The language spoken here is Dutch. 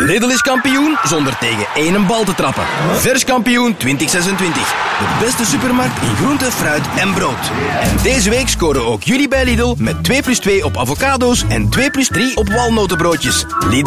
Lidl is kampioen zonder tegen één bal te trappen. Vers kampioen 2026. De beste supermarkt in groente, fruit en brood. En deze week scoren ook jullie bij Lidl met 2+2 op avocado's en 2+3 op walnotenbroodjes. Lidl.